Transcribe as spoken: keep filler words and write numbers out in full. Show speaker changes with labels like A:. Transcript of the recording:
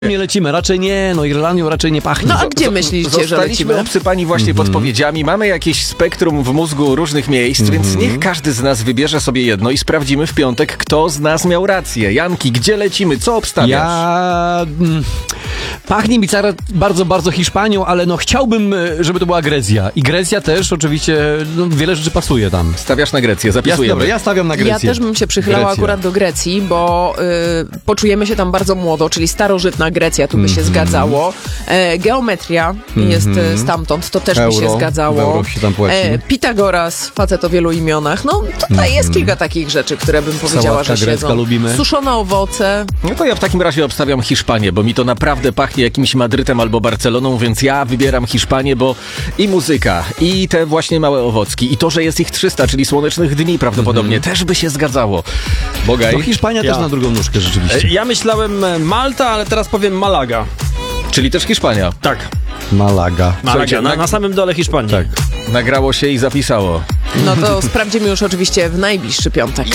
A: Nie lecimy, raczej nie, no Irlandią raczej nie pachnie.
B: No a gdzie myślicie, że
C: Zostaliśmy
B: lecimy?
C: obsypani właśnie
A: Mhm.
C: podpowiedziami. Mamy jakieś spektrum w mózgu różnych miejsc, więc niech każdy z nas wybierze sobie jedno i sprawdzimy w piątek, kto z nas miał rację. Janki, gdzie lecimy? Co obstawiasz?
A: Ja... mm, Pachnie mi carat bardzo, bardzo Hiszpanią, ale no chciałbym, e, żeby to była Grecja. I Grecja też oczywiście, no, wiele rzeczy pasuje tam.
C: Stawiasz na Grecję,
A: Ja,
C: zapisujemy.
A: dobra, ja stawiam na
B: Ja
A: Grecję.
B: też bym się przychylała
A: Grecja.
B: akurat do Grecji, bo y, poczujemy się tam bardzo młodo, czyli starożytna Grecja, tu by
A: Mhm.
B: się zgadzało. E, geometria jest e, stamtąd, to też by
A: Euro,
B: się
A: w
B: zgadzało.
A: euro się tam płaci.
B: E, Pitagoras, facet o wielu imionach. No tutaj jest kilka takich rzeczy, które bym powiedziała,
A: Sałatka
B: że
A: grecka
B: siedzą.
A: lubimy.
B: Suszone owoce.
C: No to ja w takim razie obstawiam Hiszpanię, bo mi to naprawdę pachnie jakimś Madrytem albo Barceloną, więc ja wybieram Hiszpanię, bo i muzyka, i te właśnie małe owocki, i to, że jest ich trzysta, czyli słonecznych dni prawdopodobnie, też by się zgadzało. Bogaj,
A: No Hiszpania
D: Ja.
A: też na drugą nóżkę rzeczywiście.
D: Ja myślałem e, Malta, ale teraz powiem Malaga.
C: czyli też Hiszpania.
D: Tak,
A: Malaga.
C: Słuchajcie,
D: Malaga, na,
C: nag-
D: na samym dole Hiszpanii.
A: Tak.
C: Nagrało się i zapisało.
B: No to sprawdzimy już oczywiście w najbliższy piątek.